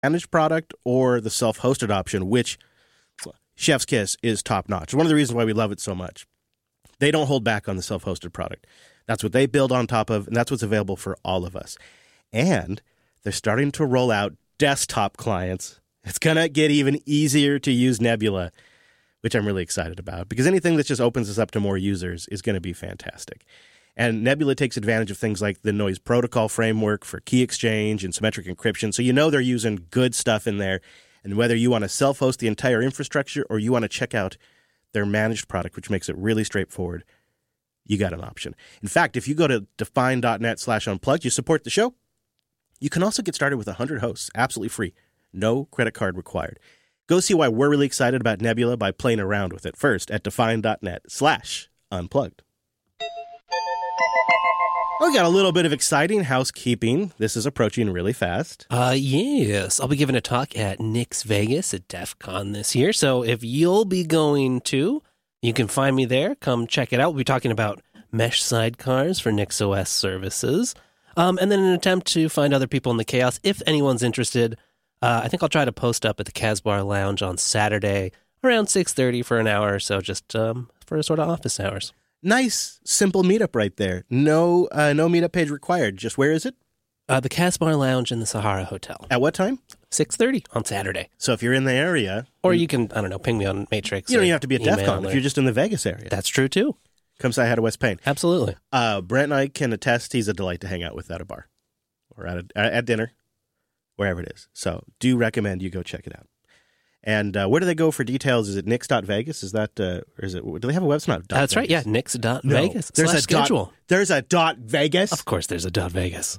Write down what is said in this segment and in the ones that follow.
managed product or the self-hosted option, which chef's kiss is top-notch. One of the reasons why we love it so much. They don't hold back on the self-hosted product. That's what they build on top of, and that's what's available for all of us. And they're starting to roll out desktop clients. It's going to get even easier to use Nebula, which I'm really excited about, because anything that just opens us up to more users is going to be fantastic. And Nebula takes advantage of things like the Noise Protocol framework for key exchange and symmetric encryption. So you know they're using good stuff in there. And whether you want to self-host the entire infrastructure or you want to check out their managed product, which makes it really straightforward, you got an option. In fact, if you go to define.net/unplugged, you support the show. You can also get started with 100 hosts, absolutely free. No credit card required. Go see why we're really excited about Nebula by playing around with it first at define.net/unplugged. We got a little bit of exciting housekeeping. This is approaching really fast. Yes. I'll be giving a talk at Nix Vegas at DEF CON this year. So if you'll be going to, you can find me there. Come check it out. We'll be talking about mesh sidecars for NixOS services. And then an attempt to find other people in the chaos. If anyone's interested, I think I'll try to post up at the Casbar Lounge on Saturday around 6:30 for an hour or so, just for sort of office hours. Nice, simple meetup right there. No meetup page required. Just where is it? The Casbar Lounge in the Sahara Hotel. At what time? 6:30 on Saturday. So if you're in the area... Or you can, I don't know, ping me on Matrix. You don't even have to be at DEF CON if you're just in the Vegas area. That's true, too. Come say hi to Wes Payne. Absolutely. Brent and I can attest he's a delight to hang out with at a bar. Or at dinner. Wherever it is. So do recommend you go check it out. And where do they go for details? Is it nix.vegas? Is that, or is it, do they have a website? That's right. Yeah, nix.vegas. No, there's a schedule. There's a .vegas? Of course, there's a .vegas.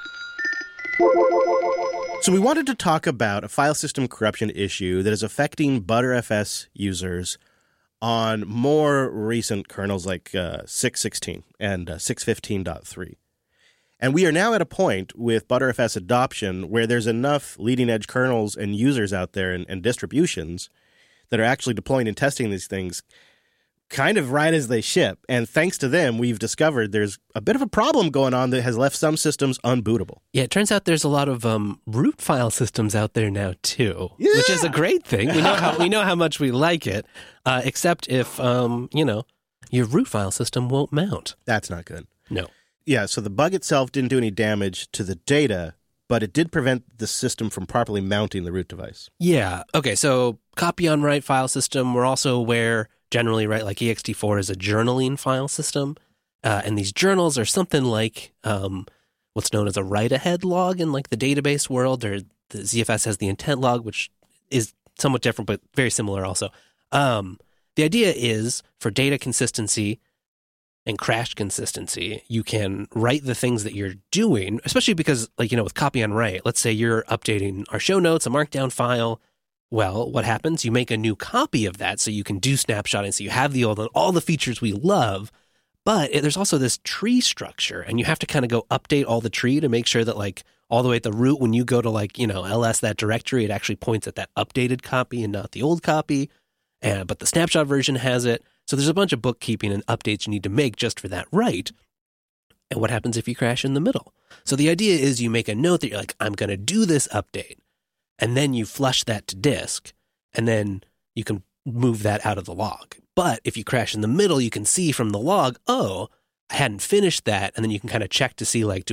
So we wanted to talk about a file system corruption issue that is affecting ButterFS users on more recent kernels like 6.16 and 6.15.3. And we are now at a point with ButterFS adoption where there's enough leading-edge kernels and users out there and distributions that are actually deploying and testing these things kind of right as they ship. And thanks to them, we've discovered there's a bit of a problem going on that has left some systems unbootable. Yeah, it turns out there's a lot of root file systems out there now, too, yeah. Which is a great thing. We know how much we like it, except if, your root file system won't mount. That's not good. No. Yeah, so the bug itself didn't do any damage to the data, but it did prevent the system from properly mounting the root device. Yeah. Okay, so copy on write file system. We're also aware generally, right, like ext4 is a journaling file system. And these journals are something like what's known as a write-ahead log in like the database world, or the ZFS has the intent log, which is somewhat different, but very similar also. The idea is for data consistency and crash consistency, you can write the things that you're doing, especially because, like, with copy on write, let's say you're updating our show notes, a markdown file. Well, what happens? You make a new copy of that so you can do snapshotting, so you have the old and all the features we love. But there's also this tree structure, and you have to kind of go update all the tree to make sure that, like, all the way at the root, when you go to, like, ls that directory, it actually points at that updated copy and not the old copy. But the snapshot version has it. So there's a bunch of bookkeeping and updates you need to make just for that write. And what happens if you crash in the middle? So the idea is you make a note that you're like, I'm going to do this update. And then you flush that to disk. And then you can move that out of the log. But if you crash in the middle, you can see from the log, oh, I hadn't finished that. And then you can kind of check to see, like,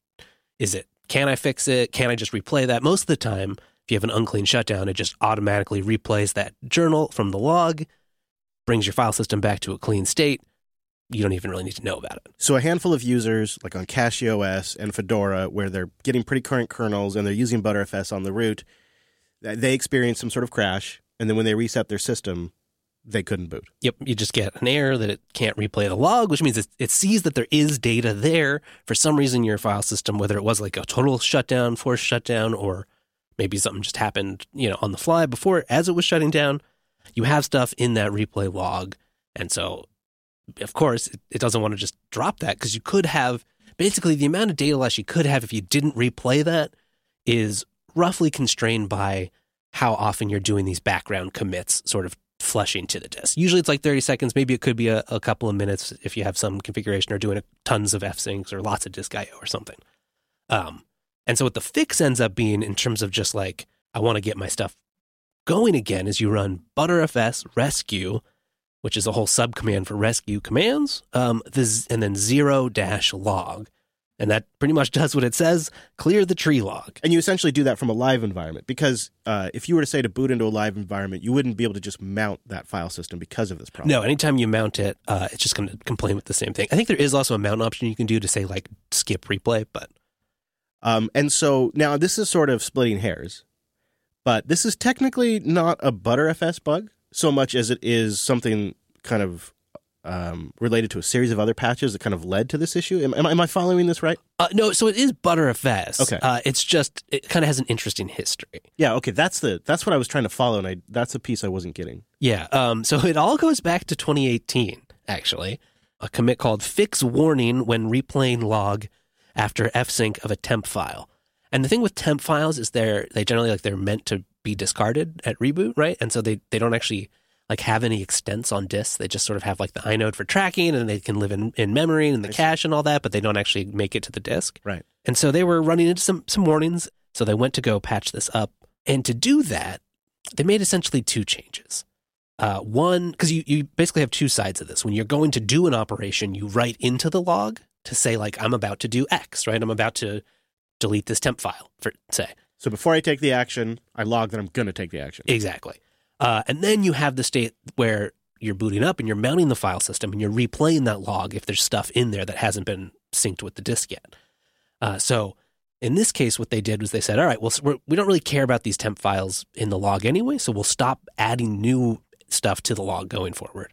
can I fix it? Can I just replay that? Most of the time, if you have an unclean shutdown, it just automatically replays that journal from the log, brings your file system back to a clean state. You don't even really need to know about it. So a handful of users, like on CachyOS and Fedora, where they're getting pretty current kernels and they're using ButterFS on the root, they experience some sort of crash, and then when they reset their system, they couldn't boot. Yep, you just get an error that it can't replay the log, which means it sees that there is data there. For some reason, your file system, whether it was like a total shutdown, forced shutdown, or maybe something just happened, on the fly before as it was shutting down, you have stuff in that replay log. And so, of course, it doesn't want to just drop that, because you could have, basically the amount of data loss you could have if you didn't replay that is roughly constrained by how often you're doing these background commits sort of flushing to the disk. Usually it's like 30 seconds. Maybe it could be a couple of minutes if you have some configuration or doing tons of fsyncs or lots of disk IO or something. And so what the fix ends up being in terms of just like I want to get my stuff going again, is you run btrfs rescue, which is a whole subcommand for rescue commands, and then -log. And that pretty much does what it says, clear the tree log. And you essentially do that from a live environment because if you were to say to boot into a live environment, you wouldn't be able to just mount that file system because of this problem. No, anytime you mount it, it's just going to complain with the same thing. I think there is also a mount option you can do to say like skip replay, but... And so now this is sort of splitting hairs, but this is technically not a Btrfs bug so much as it is something kind of related to a series of other patches that kind of led to this issue. Am I following this right? No, so it is Btrfs. Okay. It's just, it kind of has an interesting history. Yeah, okay, that's what I was trying to follow, and that's a piece I wasn't getting. Yeah, so it all goes back to 2018, actually. A commit called fix warning when replaying log after fsync of a temp file. And the thing with temp files is they're meant to be discarded at reboot, right? And so they don't actually like have any extents on disks. They just sort of have like the inode for tracking, and they can live in memory and the cache and all that, but they don't actually make it to the disk. Right. And so they were running into some warnings. So they went to go patch this up. And to do that, they made essentially two changes. One, because you basically have two sides of this. When you're going to do an operation, you write into the log to say like, I'm about to do X, right? I'm about to delete this temp file, for say. So before I take the action, I log that I'm going to take the action. Exactly. And then you have the state where you're booting up and you're mounting the file system and you're replaying that log if there's stuff in there that hasn't been synced with the disk yet. So in this case, what they did was they said, all right, well, we don't really care about these temp files in the log anyway, so we'll stop adding new stuff to the log going forward.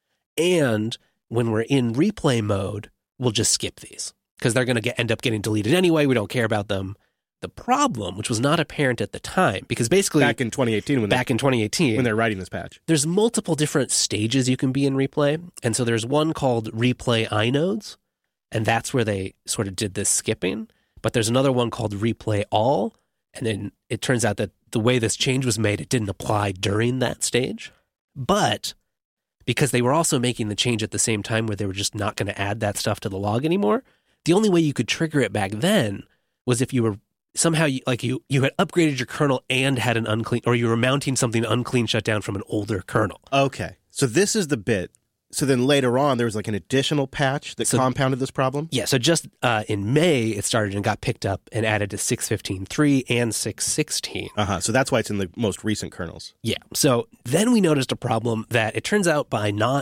And when we're in replay mode, we'll just skip these because they're going to end up getting deleted anyway. We don't care about them. The problem, which was not apparent at the time, because basically back in 2018 when they're writing this patch, there's multiple different stages you can be in replay. And so there's one called replay inodes, and that's where they sort of did this skipping. But there's another one called replay all, and then it turns out that the way this change was made, it didn't apply during that stage. But because they were also making the change at the same time where they were just not going to add that stuff to the log anymore, the only way you could trigger it back then was if you were somehow you had upgraded your kernel and had an unclean, or you were mounting something unclean shut down from an older kernel. Okay. So this is the bit. So then later on, there was like an additional patch that compounded this problem? Yeah. So just in May, it started and got picked up and added to 6.15.3 and 6.16. So that's why it's in the most recent kernels. Yeah. So then we noticed a problem that it turns out by no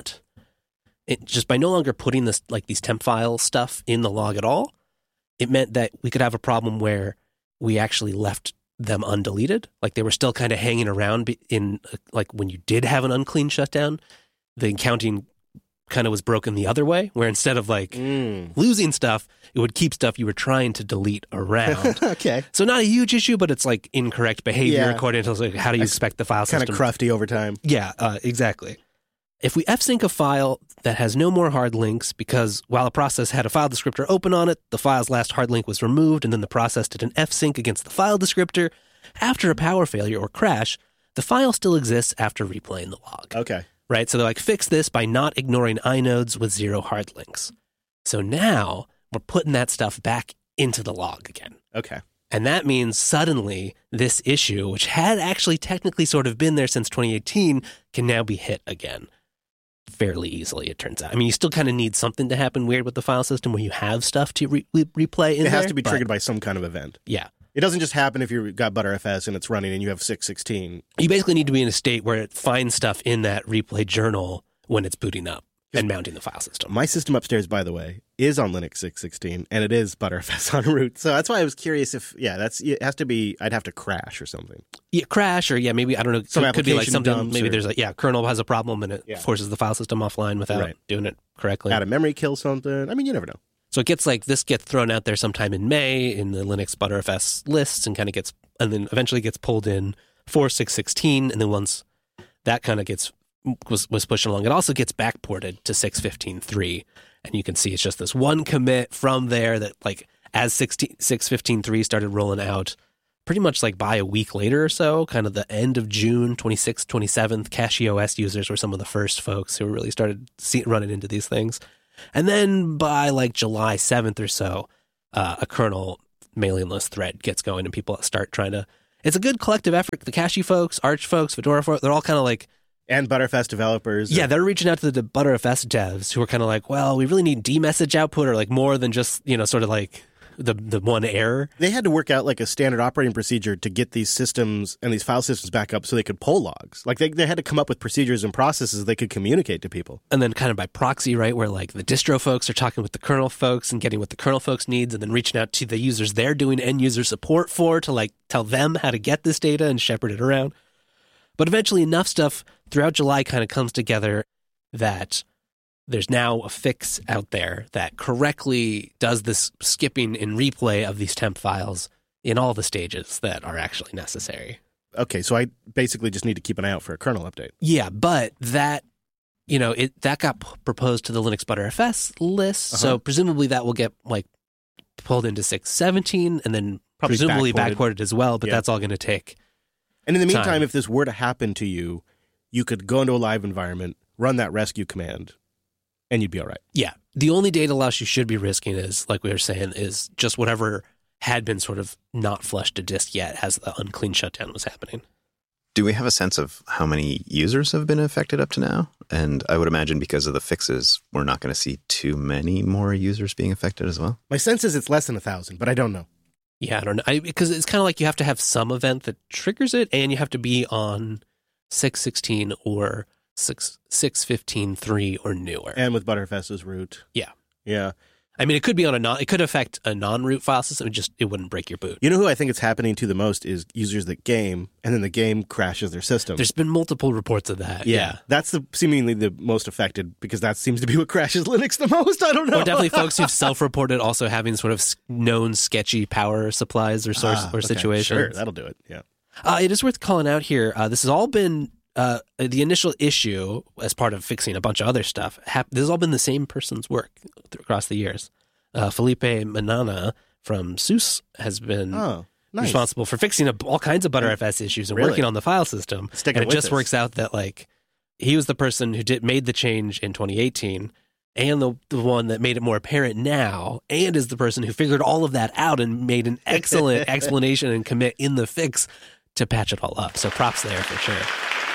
longer putting this, like these temp file stuff in the log at all, it meant that we could have a problem where we actually left them undeleted. Like they were still kind of hanging around in like when you did have an unclean shutdown, the counting kind of was broken the other way, where instead of like losing stuff, it would keep stuff you were trying to delete around. Okay. So not a huge issue, but it's like incorrect behavior according to like, how do you expect the file system? Kind of crufty over time. Yeah, exactly. If we fsync a file that has no more hard links because while a process had a file descriptor open on it, the file's last hard link was removed, and then the process did an fsync against the file descriptor, after a power failure or crash, the file still exists after replaying the log. Okay. Right? So they're like, fix this by not ignoring inodes with 0 hard links. So now we're putting that stuff back into the log again. Okay. And that means suddenly this issue, which had actually technically sort of been there since 2018, can now be hit again. Fairly easily, it turns out. I mean, you still kind of need something to happen weird with the file system where you have stuff to replay in there. It has to be triggered by some kind of event. Yeah. It doesn't just happen if you've got Btrfs and it's running and you have 6.16. You basically need to be in a state where it finds stuff in that replay journal when it's booting up and mounting the file system. My system upstairs, by the way, is on Linux 6.16, and it is Btrfs on root. So that's why I was curious if, it has to be, I'd have to crash or something. Yeah, crash, or maybe, I don't know, some could be like something, maybe there's kernel has a problem and it forces the file system offline without doing it correctly. Out of memory kill something. I mean, you never know. So it gets like, this gets thrown out there sometime in May in the Linux Btrfs lists and then eventually gets pulled in for 6.16, and then once that kind of was pushing along, it also gets backported to 6.15.3, and you can see it's just this one commit from there that like as 6.15.3 started rolling out, pretty much like by a week later or so, kind of the end of June, 26th, 27th, CachyOS users were some of the first folks who really started running into these things. And then by like July 7th or so, a kernel mailing list thread gets going and people start trying to it's a good collective effort. The Cashew folks, Arch folks, Fedora folks, they're all kind of like, and Butterfest developers. Yeah, they're reaching out to the Butterfest devs who are kind of like, well, we really need D-message output or like more than just, sort of like the one error. They had to work out like a standard operating procedure to get these systems and these file systems back up so they could pull logs. Like they had to come up with procedures and processes they could communicate to people. And then kind of by proxy, right, where like the distro folks are talking with the kernel folks and getting what the kernel folks needs and then reaching out to the users they're doing end user support for to like tell them how to get this data and shepherd it around. But eventually enough stuff throughout July kind of comes together that there's now a fix out there that correctly does this skipping and replay of these temp files in all the stages that are actually necessary. Okay, so I basically just need to keep an eye out for a kernel update. Yeah, but that, that got proposed to the Linux Btrfs list, so presumably that will get like pulled into 6.17 and then Probably presumably backported as well, but Yeah. that's all going to take And in the meantime, time. if this were to happen to you, you could go into a live environment, run that rescue command, and you'd be all right. Yeah. The only data loss you should be risking is, like we were saying, is just whatever had been sort of not flushed to disk yet as the unclean shutdown was happening. Do we have a sense of how many users have been affected up to now? And I would imagine because of the fixes, we're not going to see too many more users being affected as well. My sense is it's less than 1,000, but I don't know. Yeah, I don't know. Because it's kind of like you have to have some event that triggers it, and you have to be on 6.16 or 6.15.3 or newer. And with Butterfest's root. Yeah. Yeah. I mean, it could be on it could affect a non-root file system. It wouldn't break your boot. You know who I think it's happening to the most is users that game, and then the game crashes their system. There's been multiple reports of that. Yeah. That's seemingly the most affected because that seems to be what crashes Linux the most. I don't know. Or definitely folks who've self-reported also having sort of known sketchy power supplies or source or okay, situations. Sure, that'll do it. Yeah. It is worth calling out here. This has all been the initial issue as part of fixing a bunch of other stuff. This has all been the same person's work across the years. Felipe Manana from SUSE has been Nice. responsible for fixing all kinds of Btrfs issues and Really? working on the file system. Sticking And it with just this. works out that like he was the person who made the change in 2018 and the one that made it more apparent now and is the person who figured all of that out and made an excellent explanation and commit in the fix to patch it all up. So props there for sure.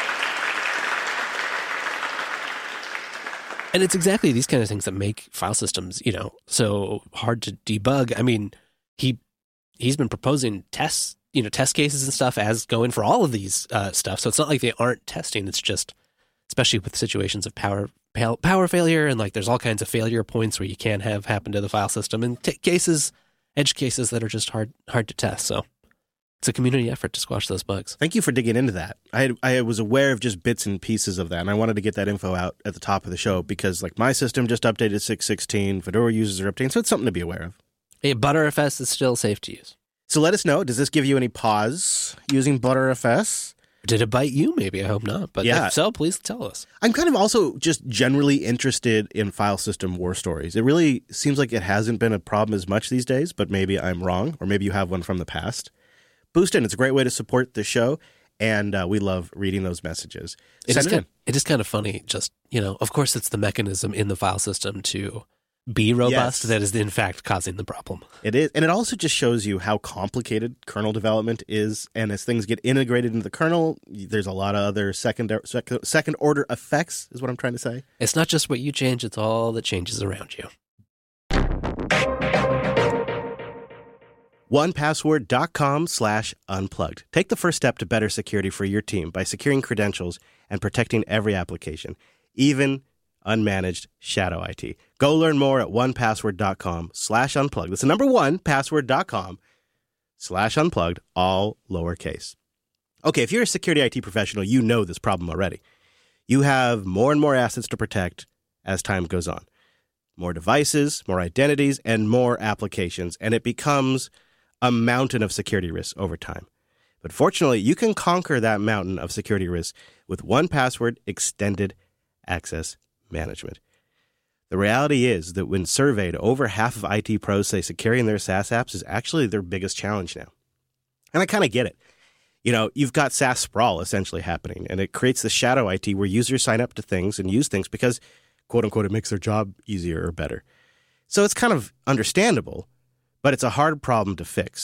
And it's exactly these kind of things that make file systems, so hard to debug. I mean, he's been proposing test cases and stuff as going for all of these stuff. So it's not like they aren't testing. It's just, especially with situations of power failure and like there's all kinds of failure points where you can have happen to the file system and edge cases that are just hard to test. So it's a community effort to squash those bugs. Thank you for digging into that. I was aware of just bits and pieces of that, and I wanted to get that info out at the top of the show because, like, my system just updated 6.16, Fedora users are updating, so it's something to be aware of. Hey, Btrfs is still safe to use. So let us know, does this give you any pause using Btrfs? Did it bite you? Maybe. I hope not. But Yeah. if so, please tell us. I'm kind of also just generally interested in file system war stories. It really seems like it hasn't been a problem as much these days, but maybe I'm wrong, or maybe you have one from the past. Boostin', it's a great way to support the show, and we love reading those messages. It Send is kind of funny. Just, of course, it's the mechanism in the file system to be robust Yes. that is, in fact, causing the problem. It is. And it also just shows you how complicated kernel development is. And as things get integrated into the kernel, there's a lot of other second order effects, is what I'm trying to say. It's not just what you change, it's all that changes around you. 1password.com/unplugged. Take the first step to better security for your team by securing credentials and protecting every application, even unmanaged shadow IT. Go learn more at 1password.com/unplugged. That's the number 1password.com/unplugged, all lowercase. Okay, if you're a security IT professional, you know this problem already. You have more and more assets to protect as time goes on. More devices, more identities, and more applications, and it becomes a mountain of security risks over time. But fortunately, you can conquer that mountain of security risks with 1Password Extended Access Management. The reality is that when surveyed, over half of IT pros say securing their SaaS apps is actually their biggest challenge now. And I kind of get it. You've got SaaS sprawl essentially happening, and it creates the shadow IT where users sign up to things and use things because, quote unquote, it makes their job easier or better. So it's kind of understandable, but it's a hard problem to fix.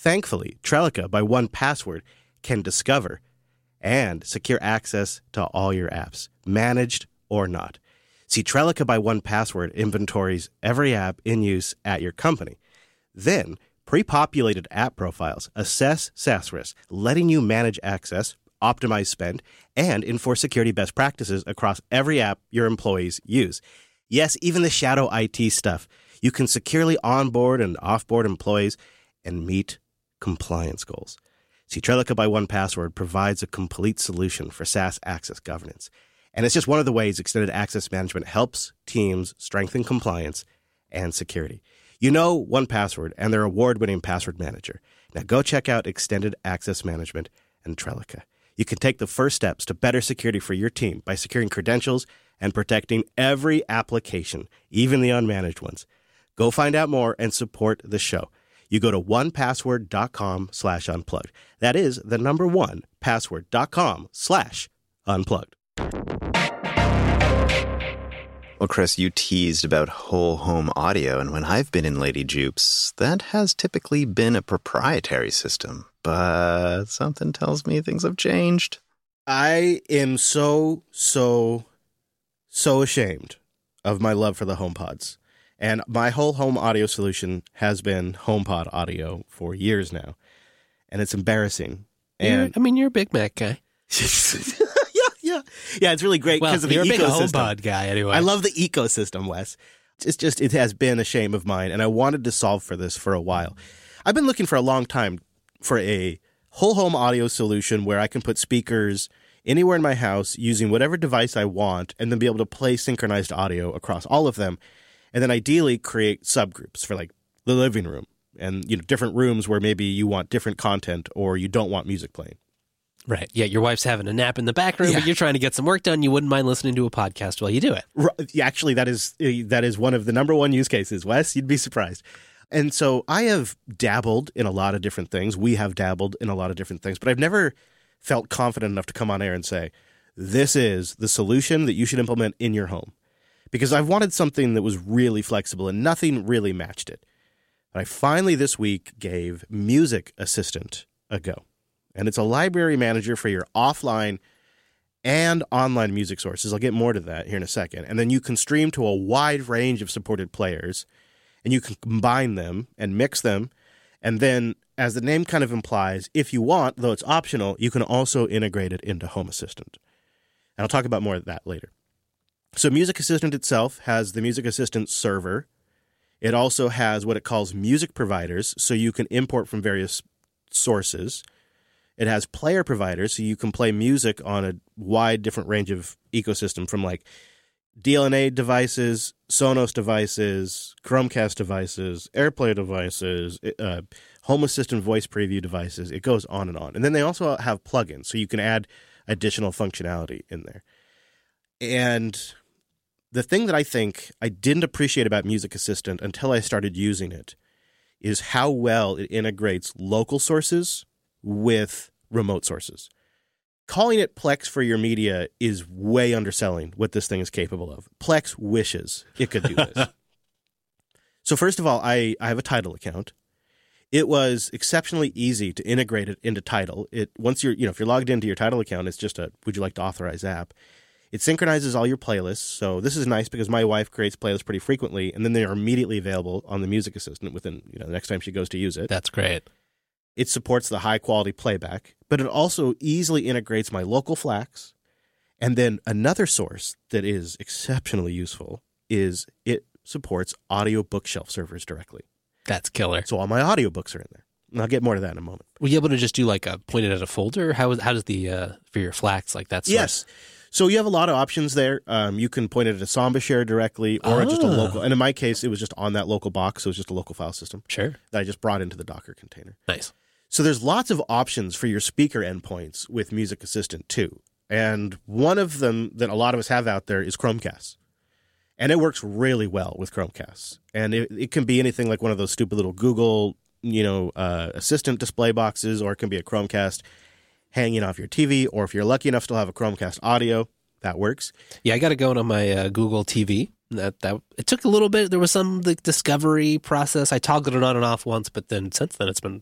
Thankfully, Trellica by 1Password can discover and secure access to all your apps, managed or not. See, Trellica by 1Password inventories every app in use at your company. Then, pre-populated app profiles assess SaaS risks, letting you manage access, optimize spend, and enforce security best practices across every app your employees use. Yes, even the shadow IT stuff. You can securely onboard and offboard employees and meet compliance goals. See, Trellica by 1Password provides a complete solution for SaaS access governance. And it's just one of the ways extended access management helps teams strengthen compliance and security. You know 1Password and their award-winning password manager. Now go check out Extended Access Management and Trellica. You can take the first steps to better security for your team by securing credentials and protecting every application, even the unmanaged ones. Go find out more and support the show. You go to 1password.com/unplugged. That is the number 1password.com/unplugged. Well, Chris, you teased about whole home audio, and when I've been in Lady Jupes, that has typically been a proprietary system. But something tells me things have changed. I am so ashamed of my love for the HomePods. And my whole home audio solution has been HomePod audio for years now. And it's embarrassing. And You're a Big Mac guy. Yeah, it's really great because of the ecosystem. You're a big HomePod guy anyway. I love the ecosystem, Wes. It has been a shame of mine, and I wanted to solve for this for a while. I've been looking for a long time for a whole home audio solution where I can put speakers anywhere in my house using whatever device I want and then be able to play synchronized audio across all of them, and then ideally create subgroups for like the living room and different rooms where maybe you want different content or you don't want music playing. Right. Yeah, your wife's having a nap in the back room, but you're trying to get some work done. You wouldn't mind listening to a podcast while you do it. Actually, that is one of the number one use cases, Wes. You'd be surprised. And so I have dabbled in a lot of different things. We have dabbled in a lot of different things, but I've never felt confident enough to come on air and say, this is the solution that you should implement in your home. Because I've wanted something that was really flexible and nothing really matched it. But I finally this week gave Music Assistant a go. And it's a library manager for your offline and online music sources. I'll get more to that here in a second. And then you can stream to a wide range of supported players, and you can combine them and mix them. And then, as the name kind of implies, if you want, though it's optional, you can also integrate it into Home Assistant. And I'll talk about more of that later. So Music Assistant itself has the Music Assistant server. It also has what it calls music providers, so you can import from various sources. It has player providers, so you can play music on a wide different range of ecosystem from like DLNA devices, Sonos devices, Chromecast devices, AirPlay devices, Home Assistant voice preview devices. It goes on and on. And then they also have plugins, so you can add additional functionality in there. And the thing that I think I didn't appreciate about Music Assistant until I started using it is how well it integrates local sources with remote sources. Calling it Plex for your media is way underselling what this thing is capable of. Plex wishes it could do this. So first of all, I have a Tidal account. It was exceptionally easy to integrate it into Tidal. Once you're, if you're logged into your Tidal account, it's just a would you like to authorize app. It synchronizes all your playlists. So this is nice because my wife creates playlists pretty frequently, and then they are immediately available on the Music Assistant within, the next time she goes to use it. That's great. It supports the high-quality playback, but it also easily integrates my local FLACs. And then another source that is exceptionally useful is it supports audio bookshelf servers directly. That's killer. So all my audiobooks are in there. And I'll get more to that in a moment. Were you able to just do like a point it at a folder? How does the for your FLACs like that? Yes. So you have a lot of options there. You can point it at a Samba share directly or just a local. And in my case, it was just on that local box. So it was just a local file system. Sure. That I just brought into the Docker container. Nice. So there's lots of options for your speaker endpoints with Music Assistant too. And one of them that a lot of us have out there is Chromecast. And it works really well with Chromecast. And it can be anything like one of those stupid little Google, Assistant display boxes, or it can be a Chromecast hanging off your TV, or if you're lucky enough to have a Chromecast audio, that works. Yeah, I got it going on my Google TV. That it took a little bit. There was some discovery process. I toggled it on and off once, but then since then it's been just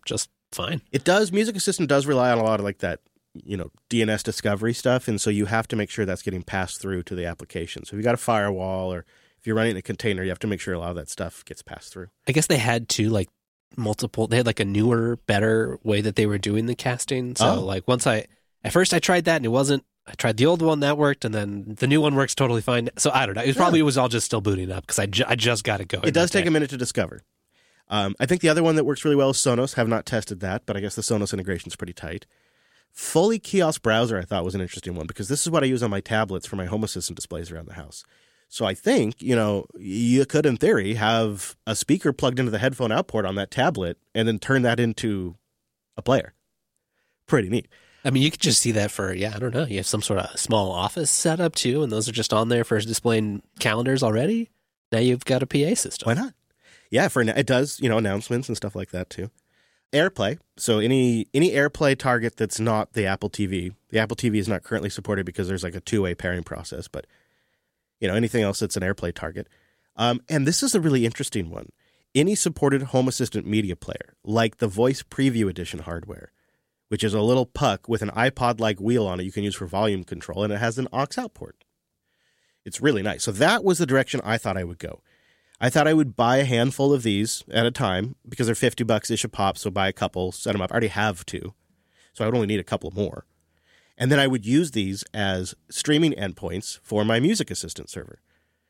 fine. It does. Music Assistant does rely on a lot of like that, DNS discovery stuff. And so you have to make sure that's getting passed through to the application. So if you got a firewall or if you're running a container, you have to make sure a lot of that stuff gets passed through. I guess they had to like they had like a newer, better way that they were doing the casting. So like at first I tried that and it wasn't, I tried the old one that worked and then the new one works totally fine. So I don't know. It was all just still booting up because I just got it going. It does take a minute to discover. I think the other one that works really well is Sonos. Have not tested that, but I guess the Sonos integration is pretty tight. Fully Kiosk Browser I thought was an interesting one because this is what I use on my tablets for my Home Assistant displays around the house. So I think, you could, in theory, have a speaker plugged into the headphone out port on that tablet and then turn that into a player. Pretty neat. I mean, you could just see that for, I don't know, you have some sort of small office setup too, and those are just on there for displaying calendars already. Now you've got a PA system. Why not? Yeah, it does, announcements and stuff like that too. AirPlay. So any AirPlay target that's not the Apple TV. The Apple TV is not currently supported because there's like a two-way pairing process, but anything else that's an AirPlay target. And this is a really interesting one. Any supported Home Assistant media player, like the Voice Preview Edition hardware, which is a little puck with an iPod-like wheel on it you can use for volume control, and it has an aux-out port. It's really nice. So that was the direction I thought I would go. I thought I would buy a handful of these at a time because they're $50-ish a pop, so buy a couple, set them up. I already have two, so I would only need a couple more. And then I would use these as streaming endpoints for my Music Assistant server.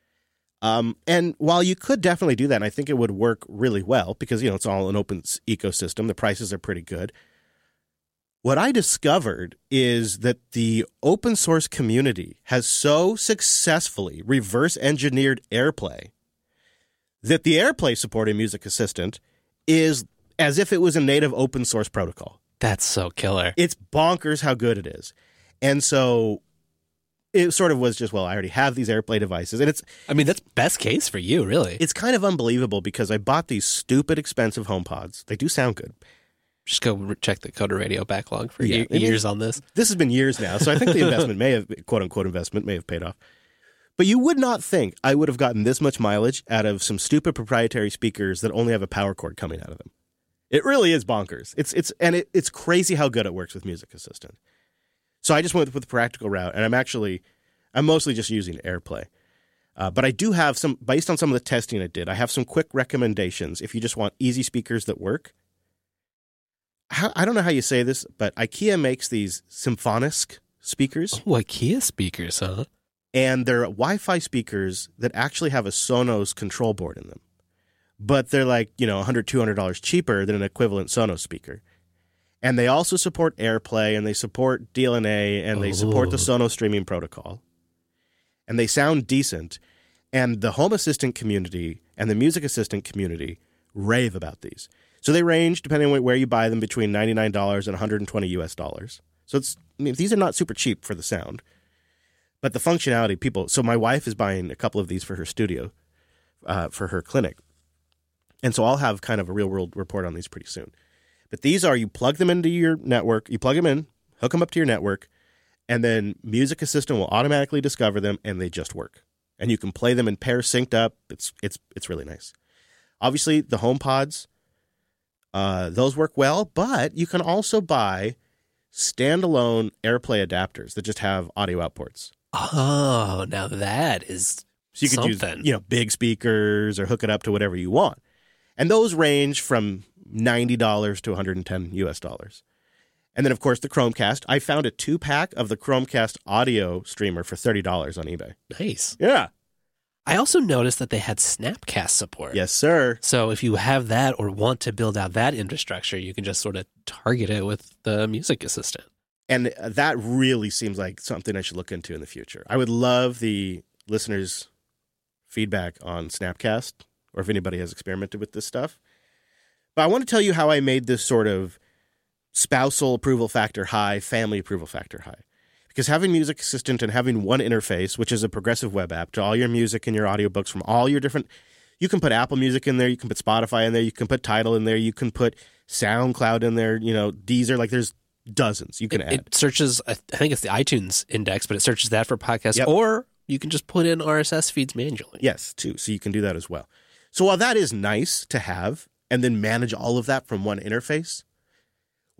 And while you could definitely do that, and I think it would work really well because, it's all an open ecosystem, the prices are pretty good. What I discovered is that the open source community has so successfully reverse engineered AirPlay that the AirPlay supporting Music Assistant is as if it was a native open source protocol. That's so killer. It's bonkers how good it is. And so it sort of was just, I already have these AirPlay devices. And that's best case for you, really. It's kind of unbelievable because I bought these stupid expensive HomePods. They do sound good. Just go check the Coder Radio backlog for years on this. This has been years now, so I think the investment quote-unquote investment may have paid off. But you would not think I would have gotten this much mileage out of some stupid proprietary speakers that only have a power cord coming out of them. It really is bonkers. It's crazy how good it works with Music Assistant. So I just went with the practical route, and I'm mostly just using AirPlay. But I do have some, based on some of the testing I did, I have some quick recommendations if you just want easy speakers that work. I don't know how you say this, but IKEA makes these Symfonisk speakers. Oh, IKEA speakers, huh? And they're Wi-Fi speakers that actually have a Sonos control board in them. But they're like, $100, $200 cheaper than an equivalent Sonos speaker. And they also support AirPlay, and they support DLNA, and they support the Sonos streaming protocol. And they sound decent. And the Home Assistant community and the Music Assistant community rave about these. So they range, depending on where you buy them, between $99 and $120 US. So these are not super cheap for the sound. But the functionality, so my wife is buying a couple of these for her studio, for her clinic. And so I'll have kind of a real world report on these pretty soon. But these are, you plug them into your network, you plug them in, hook them up to your network, and then Music Assistant will automatically discover them, and they just work. And you can play them in pairs synced up. It's really nice. Obviously, the HomePods, those work well, but you can also buy standalone AirPlay adapters that just have audio outports. Oh, now that is so you could something. Use, big speakers or hook it up to whatever you want. And those range from $90 to $110 US. And then, of course, the Chromecast. I found a 2-pack of the Chromecast audio streamer for $30 on eBay. Nice. Yeah. I also noticed that they had Snapcast support. Yes, sir. So if you have that or want to build out that infrastructure, you can just sort of target it with the Music Assistant. And that really seems like something I should look into in the future. I would love the listeners' feedback on Snapcast, or if anybody has experimented with this stuff. But I want to tell you how I made this sort of spousal approval factor high, family approval factor high. Because having Music Assistant and having one interface, which is a progressive web app to all your music and your audiobooks from all your different... You can put Apple Music in there, you can put Spotify in there, you can put Tidal in there, you can put SoundCloud in there, Deezer, there's dozens you can add. It searches, I think it's the iTunes index, but it searches that for podcasts, or you can just put in RSS feeds manually. Yes, too, so you can do that as well. So while that is nice to have, and then manage all of that from one interface,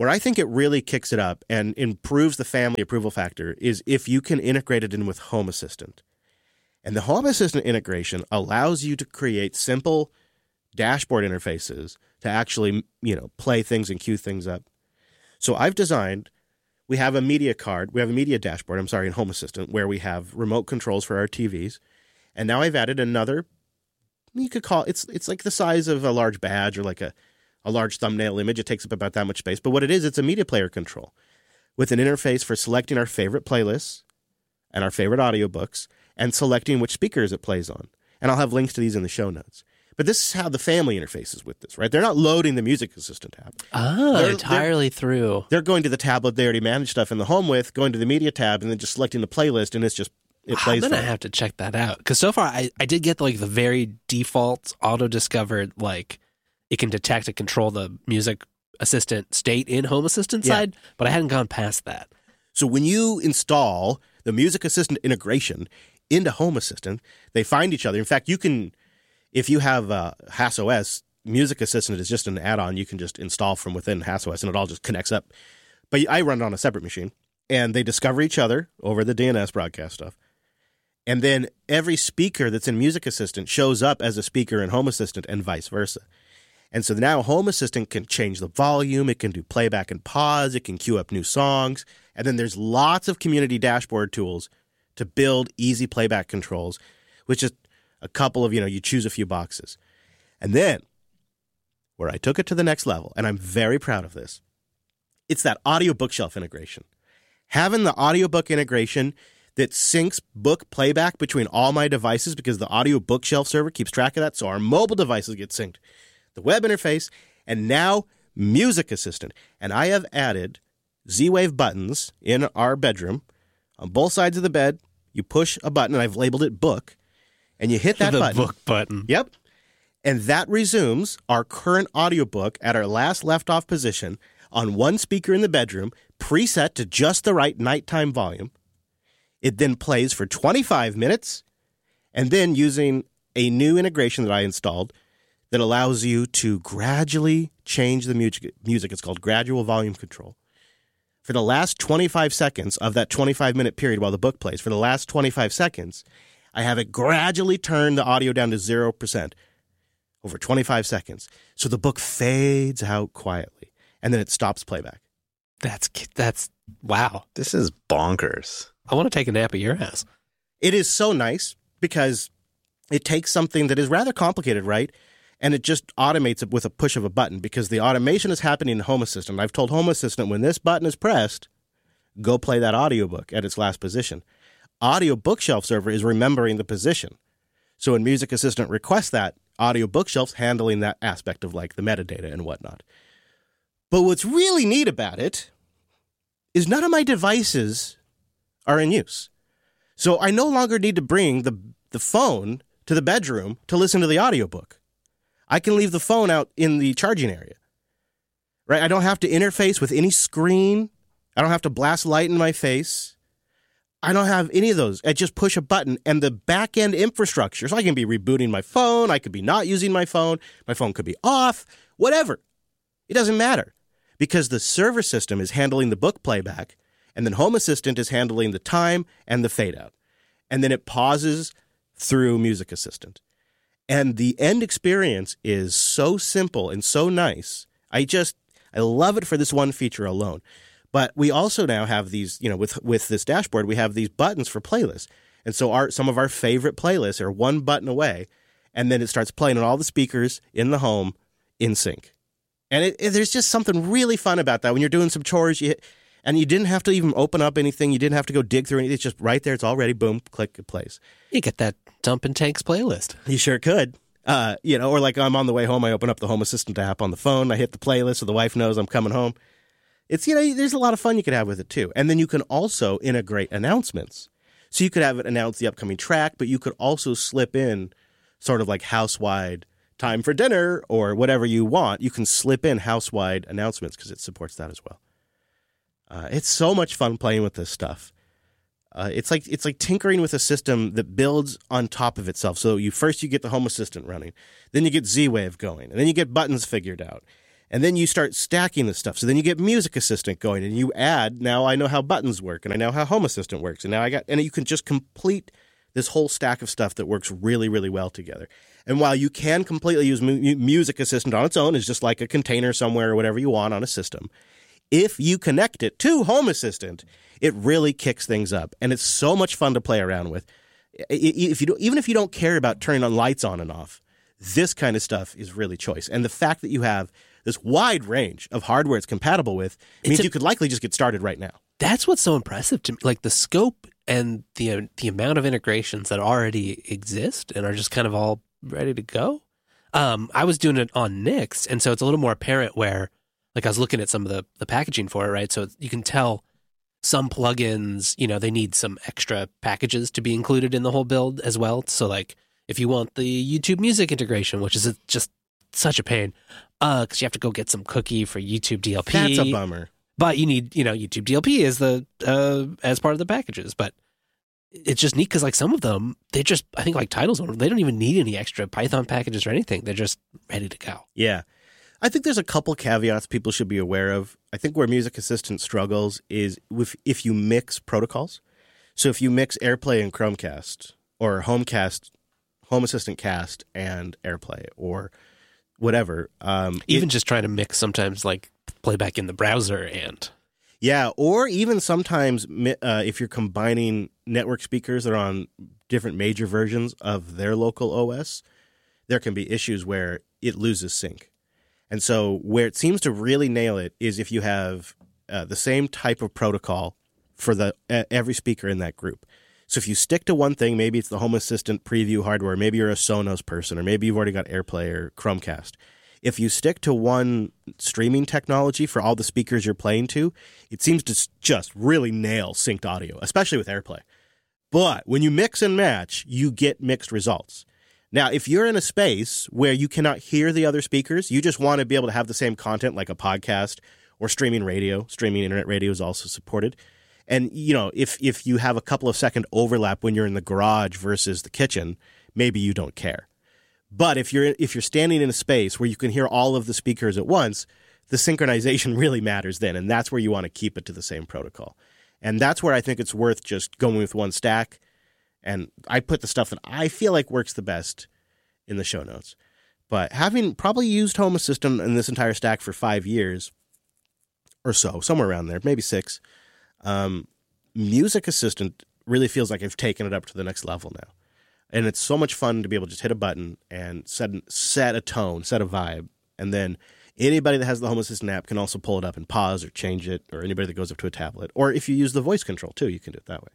Where I think it really kicks it up and improves the family approval factor is if you can integrate it in with Home Assistant. And the Home Assistant integration allows you to create simple dashboard interfaces to actually, play things and queue things up. So I've designed, we have a media dashboard, in Home Assistant, where we have remote controls for our TVs. And now I've added another, you could call it's like the size of a large badge or like a large thumbnail image. It takes up about that much space. But what it is, it's a media player control with an interface for selecting our favorite playlists and our favorite audiobooks and selecting which speakers it plays on. And I'll have links to these in the show notes. But this is how the family interfaces with this, right? They're not loading the Music Assistant tab. Entirely through. They're going to the tablet they already manage stuff in the home with, going to the media tab, and then just selecting the playlist, and it plays. I'm going to have to check that out. Because so far, I did get the very default auto-discovered, it can detect and control the Music Assistant state in Home Assistant side, but I hadn't gone past that. So when you install the Music Assistant integration into Home Assistant, they find each other. In fact, you can, if you have HassOS, Music Assistant is just an add-on you can just install from within HassOS, and it all just connects up. But I run it on a separate machine, and they discover each other over the DNS broadcast stuff. And then every speaker that's in Music Assistant shows up as a speaker in Home Assistant and vice versa. And so now Home Assistant can change the volume, it can do playback and pause, it can queue up new songs, and then there's lots of community dashboard tools to build easy playback controls, which is a couple of, you choose a few boxes. And then, where I took it to the next level, and I'm very proud of this, it's that audio bookshelf integration. Having the audiobook integration that syncs book playback between all my devices, because the audio bookshelf server keeps track of that, so our mobile devices get synced. The web interface, and now Music Assistant. And I have added Z-Wave buttons in our bedroom. On both sides of the bed, you push a button, and I've labeled it book, and you hit that button. The book button. Yep. And that resumes our current audiobook at our last left-off position on one speaker in the bedroom, preset to just the right nighttime volume. It then plays for 25 minutes, and then using a new integration that I installed that allows you to gradually change the music. It's called gradual volume control. For the last 25 seconds of that 25-minute period while the book plays, for the last 25 seconds, I have it gradually turn the audio down to 0% over 25 seconds. So the book fades out quietly, and then it stops playback. That's wow. This is bonkers. I want to take a nap at your house. It is so nice because it takes something that is rather complicated, right? And it just automates it with a push of a button because the automation is happening in Home Assistant. I've told Home Assistant when this button is pressed, go play that audiobook at its last position. Audio Bookshelf server is remembering the position. So when Music Assistant requests that, Audio Bookshelf's handling that aspect of the metadata and whatnot. But what's really neat about it is none of my devices are in use. So I no longer need to bring the phone to the bedroom to listen to the audiobook. I can leave the phone out in the charging area, right? I don't have to interface with any screen. I don't have to blast light in my face. I don't have any of those. I just push a button and the back-end infrastructure. So I can be rebooting my phone. I could be not using my phone. My phone could be off, whatever. It doesn't matter because the server system is handling the book playback and then Home Assistant is handling the time and the fade out. And then it pauses through Music Assistant. And the end experience is so simple and so nice. I love it for this one feature alone. But we also now have these, with this dashboard, we have these buttons for playlists. And so some of our favorite playlists are one button away, and then it starts playing on all the speakers in the home in sync. And there's just something really fun about that. When you're doing some chores, and you didn't have to even open up anything. You didn't have to go dig through anything. It's just right there. It's all ready. Boom, click, it plays. You get that Dump and Tanks playlist. You sure could. Or like I'm on the way home, I open up the Home Assistant app on the phone. I hit the playlist so the wife knows I'm coming home. It's, there's a lot of fun you could have with it too. And then you can also integrate announcements. So you could have it announce the upcoming track, but you could also slip in sort of like house-wide time for dinner or whatever you want. You can slip in house-wide announcements because it supports that as well. It's so much fun playing with this stuff. It's like tinkering with a system that builds on top of itself. So you get the Home Assistant running, then you get Z-Wave going, and then you get buttons figured out. And then you start stacking this stuff. So then you get Music Assistant going, and you add, now I know how buttons work, and I know how Home Assistant works, and now and you can just complete this whole stack of stuff that works really, really well together. And while you can completely use Music Assistant on its own, it's just like a container somewhere or whatever you want on a system. If you connect it to Home Assistant, it really kicks things up, and it's so much fun to play around with. Even if you don't care about turning on lights on and off, this kind of stuff is really choice. And the fact that you have this wide range of hardware it's compatible with means you could likely just get started right now. That's what's so impressive to me. Like the scope and the amount of integrations that already exist and are just kind of all ready to go. I was doing it on Nix, and so it's a little more apparent where, like, I was looking at some of the packaging for it, right? So you can tell some plugins, they need some extra packages to be included in the whole build as well. So, like, if you want the YouTube music integration, which is just such a pain, because you have to go get some cookie for YouTube DLP. That's a bummer. But you need, YouTube DLP as part of the packages. But it's just neat because, like, some of them, they just, I think, like Titles, they don't even need any extra Python packages or anything. They're just ready to go. Yeah. I think there's a couple caveats people should be aware of. I think where Music Assistant struggles is if you mix protocols. So if you mix AirPlay and Chromecast, or Home Assistant Cast and AirPlay, or whatever. Even just trying to mix sometimes, like, playback in the browser and... Yeah, or even sometimes if you're combining network speakers that are on different major versions of their local OS, there can be issues where it loses sync. And so where it seems to really nail it is if you have the same type of protocol for every speaker in that group. So if you stick to one thing, maybe it's the Home Assistant preview hardware, maybe you're a Sonos person, or maybe you've already got AirPlay or Chromecast. If you stick to one streaming technology for all the speakers you're playing to, it seems to just really nail synced audio, especially with AirPlay. But when you mix and match, you get mixed results. Now, if you're in a space where you cannot hear the other speakers, you just want to be able to have the same content like a podcast or streaming radio. Streaming internet radio is also supported. And, if you have a couple of second overlap when you're in the garage versus the kitchen, maybe you don't care. But if you're standing in a space where you can hear all of the speakers at once, the synchronization really matters then, and that's where you want to keep it to the same protocol. And that's where I think it's worth just going with one stack. And I put the stuff that I feel like works the best in the show notes. But having probably used Home Assistant in this entire stack for 5 years or so, somewhere around there, maybe 6, Music Assistant really feels like I've taken it up to the next level now. And it's so much fun to be able to just hit a button and set a tone, set a vibe. And then anybody that has the Home Assistant app can also pull it up and pause or change it, or anybody that goes up to a tablet. Or if you use the voice control too, you can do it that way.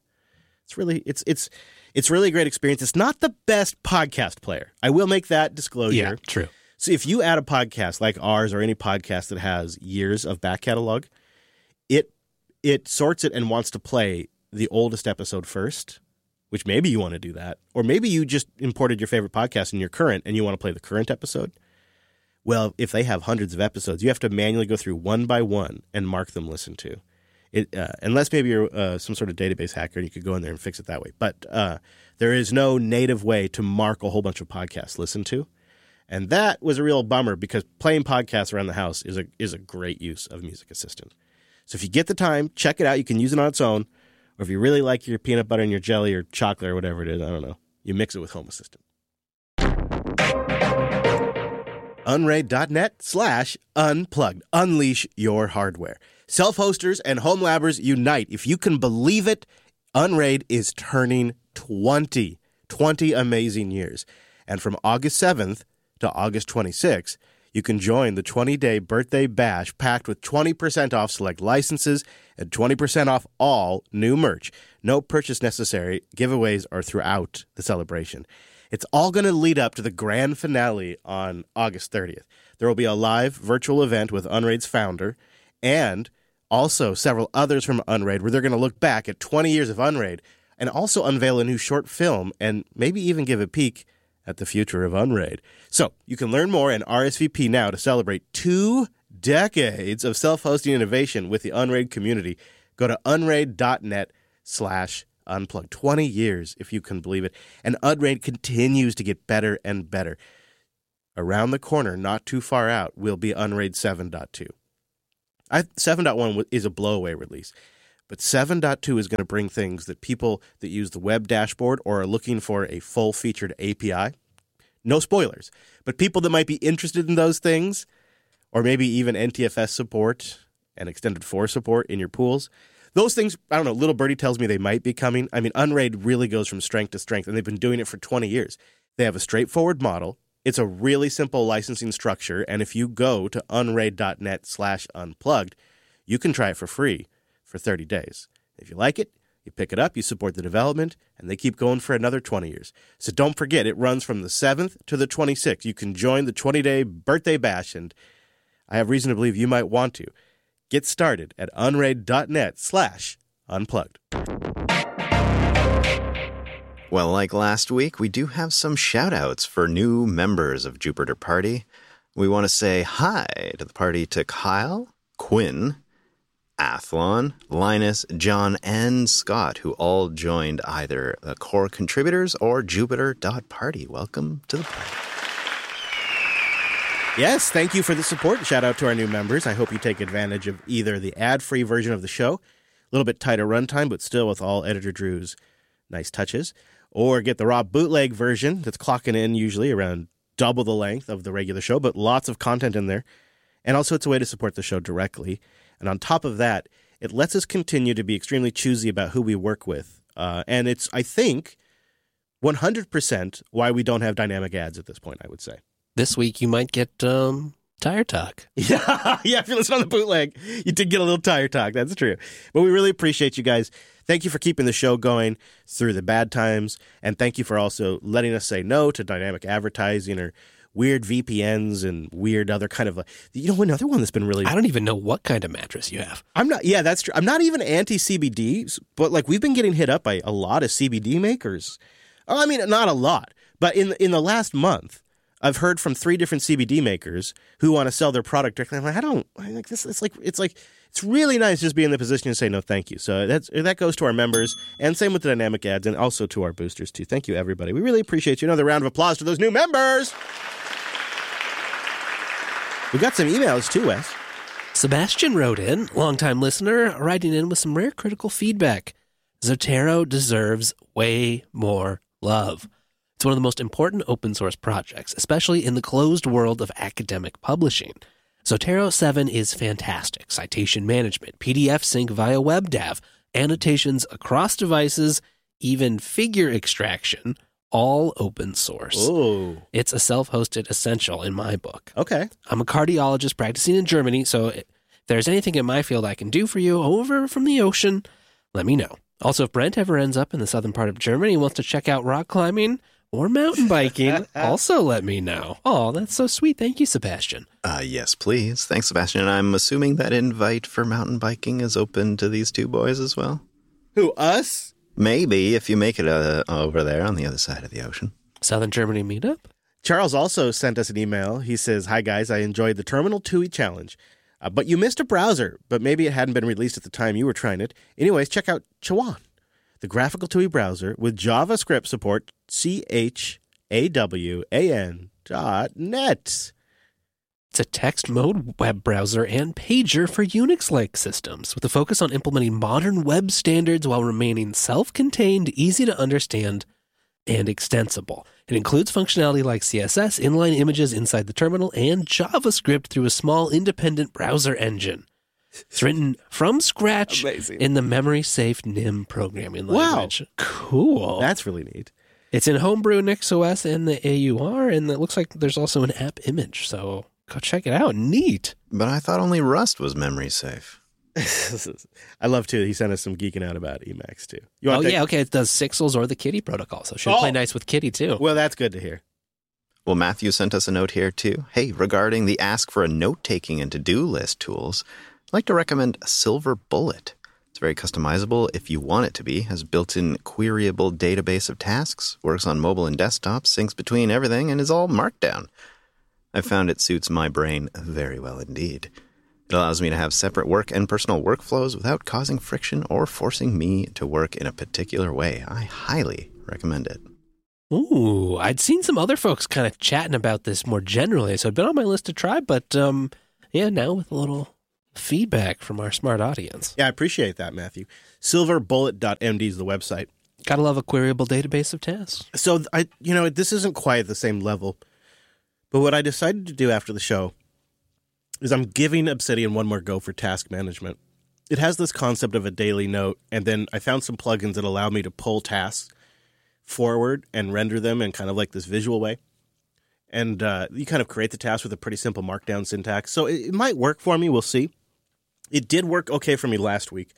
It's really a great experience. It's not the best podcast player. I will make that disclosure. Yeah, true. So if you add a podcast like ours or any podcast that has years of back catalog, it sorts it and wants to play the oldest episode first, which maybe you want to do that. Or maybe you just imported your favorite podcast and you're current and you want to play the current episode. Well, if they have hundreds of episodes, you have to manually go through one by one and mark them listened to. Unless maybe you're some sort of database hacker and you could go in there and fix it that way. But there is no native way to mark a whole bunch of podcasts listened to. And that was a real bummer because playing podcasts around the house is a great use of Music Assistant. So if you get the time, check it out. You can use it on its own. Or if you really like your peanut butter and your jelly or chocolate or whatever it is, I don't know, you mix it with Home Assistant. Unraid.net/unplugged. Unleash your hardware. Self-hosters and home labbers unite. If you can believe it, Unraid is turning 20 amazing years. And from August 7th to August 26th, you can join the 20-day birthday bash packed with 20% off select licenses and 20% off all new merch. No purchase necessary. Giveaways are throughout the celebration. It's all going to lead up to the grand finale on August 30th. There will be a live virtual event with Unraid's founder and also several others from Unraid where they're going to look back at 20 years of Unraid and also unveil a new short film and maybe even give a peek at the future of Unraid. So you can learn more and RSVP now to celebrate 2 decades of self-hosting innovation with the Unraid community. Go to unraid.net/unplugged. 20 years, if you can believe it. And Unraid continues to get better and better. around the corner, not too far out, will be Unraid 7.2. 7.1 is a blowaway release, but 7.2 is going to bring things that people that use the web dashboard or are looking for a full-featured API, no spoilers, but people that might be interested in those things, or maybe even NTFS support and Extended 4 support in your pools, those things, I don't know, Little Birdie tells me they might be coming. I mean, Unraid really goes from strength to strength, and they've been doing it for 20 years. They have a straightforward model. It's a really simple licensing structure, and if you go to unraid.net/unplugged, you can try it for free for 30 days. If you like it, you pick it up, you support the development, and they keep going for another 20 years. So don't forget, it runs from the 7th to the 26th. You can join the 20-day birthday bash, and I have reason to believe you might want to. Get started at unraid.net/unplugged. Well, like last week, we do have some shout-outs for new members of Jupiter Party. We want to say hi to the party to Kyle, Quinn, Athlon, Linus, John, and Scott, who all joined either the core contributors or Jupiter.party. Welcome to the party. Yes, thank you for the support. Shout out to our new members. I hope you take advantage of either the ad-free version of the show, a little bit tighter runtime, but still with all Editor Drew's nice touches, or get the raw bootleg version that's clocking in usually around double the length of the regular show, but lots of content in there. And also it's a way to support the show directly. And on top of that, it lets us continue to be extremely choosy about who we work with. And it's, I think, 100% why we don't have dynamic ads at this point, I would say. This week you might get Tire Talk. Yeah, if you're listening on the bootleg, you did get a little Tire Talk. That's true. But we really appreciate you guys. Thank you for keeping the show going through the bad times. And thank you for also letting us say no to dynamic advertising or weird VPNs and weird other kind of, another one that's been really... I don't even know what kind of mattress you have. Yeah, that's true. I'm not even anti-CBD, but like we've been getting hit up by a lot of CBD makers. I mean, not a lot, but in the last month, I've heard from 3 different CBD makers who want to sell their product directly. I'm like, it's really nice just being in the position to say no, thank you. So that goes to our members, and same with the dynamic ads, and also to our boosters too. Thank you, everybody. We really appreciate you. Another round of applause to those new members. We got some emails too, Wes. Sebastian wrote in, longtime listener, writing in with some rare critical feedback. Zotero deserves way more love. It's one of the most important open source projects, especially in the closed world of academic publishing. Zotero 7 is fantastic. Citation management, PDF sync via WebDAV, annotations across devices, even figure extraction, all open source. Ooh. It's a self-hosted essential in my book. Okay. I'm a cardiologist practicing in Germany, so if there's anything in my field I can do for you over from the ocean, let me know. Also, if Brent ever ends up in the southern part of Germany and wants to check out rock climbing or mountain biking, also let me know. Oh, that's so sweet. Thank you, Sebastian. Yes, please. Thanks, Sebastian. And I'm assuming that invite for mountain biking is open to these two boys as well? Who, us? Maybe, if you make it over there on the other side of the ocean. Southern Germany meetup? Charles also sent us an email. He says, "Hi, guys. I enjoyed the Terminal TUI challenge. But you missed a browser, but maybe it hadn't been released at the time you were trying it. Anyways, check out Chawan, the graphical TUI browser with JavaScript support, CHAWAN.net. It's a text mode web browser and pager for Unix-like systems, with a focus on implementing modern web standards while remaining self-contained, easy to understand, and extensible. It includes functionality like CSS, inline images inside the terminal, and JavaScript through a small independent browser engine. It's written from scratch in the memory-safe NIM programming language. Wow. Cool. That's really neat. It's in Homebrew, NixOS, and the AUR, and it looks like there's also an app image, so go check it out. Neat. But I thought only Rust was memory safe. I love, too, he sent us some geeking out about Emacs, too. Okay. It does Sixels or the Kitty protocol, so it should play nice with Kitty, too. Well, that's good to hear. Well, Matthew sent us a note here, too. Hey, regarding the ask for a note-taking and to-do list tools, I'd like to recommend Silver Bullet. It's very customizable if you want it to be, has built-in queryable database of tasks, works on mobile and desktop, syncs between everything, and is all markdown. I found it suits my brain very well indeed. It allows me to have separate work and personal workflows without causing friction or forcing me to work in a particular way. I highly recommend it. Ooh, I'd seen some other folks kind of chatting about this more generally, so it'd been on my list to try, but yeah, now with a little feedback from our smart audience. Yeah, I appreciate that, Matthew. Silverbullet.md is the website. Gotta love a queryable database of tasks. So, this isn't quite at the same level, but what I decided to do after the show is I'm giving Obsidian one more go for task management. It has this concept of a daily note, and then I found some plugins that allow me to pull tasks forward and render them in kind of like this visual way. And you kind of create the task with a pretty simple markdown syntax. So it might work for me. We'll see. It did work okay for me last week.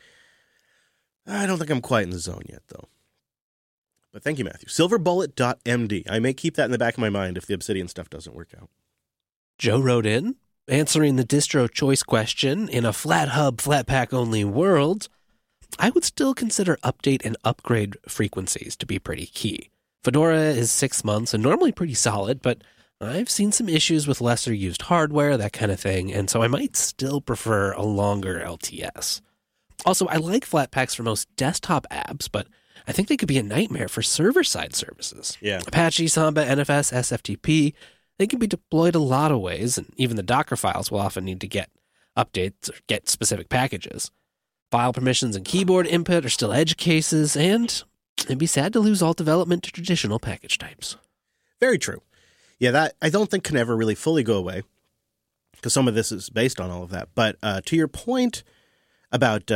I don't think I'm quite in the zone yet, though. But thank you, Matthew. Silverbullet.md. I may keep that in the back of my mind if the Obsidian stuff doesn't work out. Joe wrote in, answering the distro choice question, in a FlatHub, Flatpak only world, I would still consider update and upgrade frequencies to be pretty key. Fedora is 6 months and normally pretty solid, but I've seen some issues with lesser used hardware, that kind of thing, and so I might still prefer a longer LTS. Also, I like Flatpaks for most desktop apps, but I think they could be a nightmare for server-side services. Yeah. Apache, Samba, NFS, SFTP, they can be deployed a lot of ways, and even the Docker files will often need to get updates or get specific packages. File permissions and keyboard input are still edge cases, and it'd be sad to lose all development to traditional package types. Very true. Yeah, that I don't think can ever really fully go away, because some of this is based on all of that. But to your point about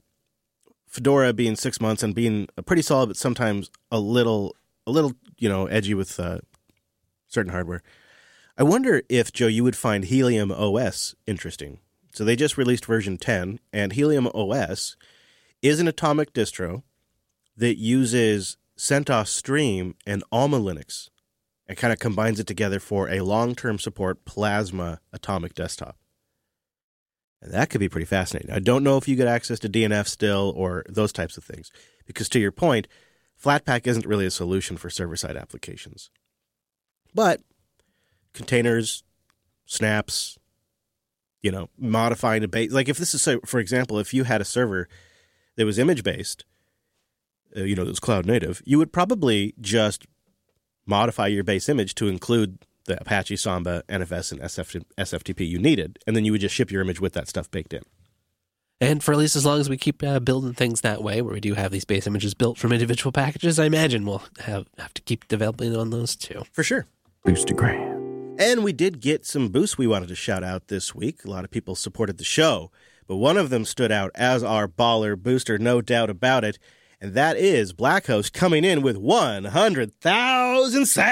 Fedora being 6 months and being pretty solid, but sometimes a little edgy with certain hardware, I wonder if, Joe, you would find Helium OS interesting. So they just released version 10, and Helium OS is an Atomic distro that uses CentOS Stream and Alma Linux and kind of combines it together for a long-term support Plasma Atomic desktop. And that could be pretty fascinating. I don't know if you get access to DNF still or those types of things, because to your point, Flatpak isn't really a solution for server-side applications. But containers, snaps, modifying a base. Like if this is, for example, if you had a server that was image-based, that was cloud native, you would probably just modify your base image to include the Apache, Samba, NFS, and SFTP you needed, and then you would just ship your image with that stuff baked in. And for at least as long as we keep building things that way, where we do have these base images built from individual packages, I imagine we'll have to keep developing on those too. For sure. Boostergram. And we did get some boosts we wanted to shout out this week. A lot of people supported the show, but one of them stood out as our baller booster, no doubt about it, and that is Blackhost coming in with 100,000 sats.